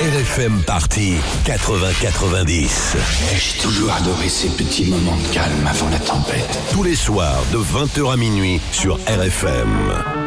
RFM Party 80-90. J'ai toujours adoré ces petits moments de calme avant la tempête. Tous les soirs de 20h à minuit sur RFM.